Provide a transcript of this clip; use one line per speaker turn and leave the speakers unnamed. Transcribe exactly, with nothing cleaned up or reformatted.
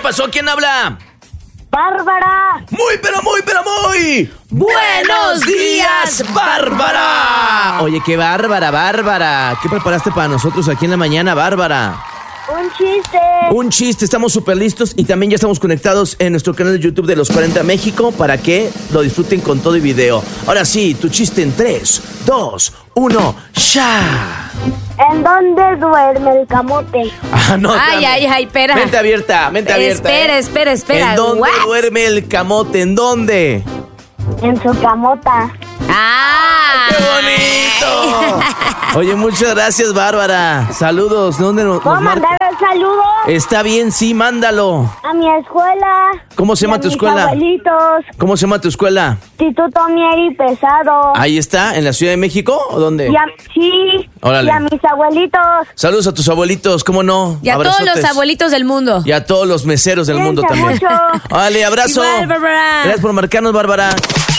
pasó? ¿Quién habla?
Bárbara.
Muy, pero muy, pero muy. ¡Buenos días, Bárbara! Oye, qué bárbara, Bárbara. ¿Qué preparaste para nosotros aquí en la mañana, Bárbara?
Un chiste.
Un chiste, estamos súper listos y también ya estamos conectados en nuestro canal de YouTube de Los cuarenta México para que lo disfruten con todo y video. Ahora sí, tu chiste en tres, dos, uno, ¡ya!
¿En dónde duerme el camote?
Ah, no,
Ay,
espérame.
ay, ay, espera.
Mente abierta, mente abierta.
Espera,
¿eh?
espera, espera.
¿En dónde
What?
duerme el camote? ¿En dónde?
En su camota.
¡Ah!
¡Qué bonito! Oye, muchas gracias, Bárbara. Saludos. ¿Dónde nos,
¿Puedo
nos marca?
mandar el saludo?
Está bien, sí, mándalo.
A mi escuela.
¿Cómo se llama
y a
tu
mis
escuela?
abuelitos.
¿Cómo se llama tu escuela?
Instituto Mieri Pesado.
Ahí está, ¿en la Ciudad de México o dónde?
Y a, sí.
Órale.
Y a mis abuelitos.
Saludos a tus abuelitos, ¿cómo no?
Y a todos
Abrazotes.
los abuelitos del mundo.
Y a todos los meseros del mundo
Cuídense
también.
mucho.
Vale, abrazo.
Igual, Bárbara.
Gracias por marcarnos, Bárbara.